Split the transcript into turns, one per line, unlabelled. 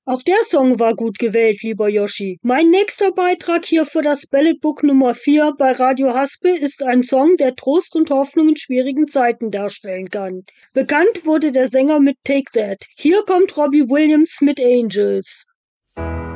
Auch der Song war gut gewählt, lieber Yoshi. Mein nächster Beitrag hier für das Ballad Book Nummer 4 bei Radio Haspel ist ein Song, der Trost und Hoffnung in schwierigen Zeiten darstellen kann. Bekannt wurde der Sänger mit Take That. Hier kommt Robbie Williams mit Angels.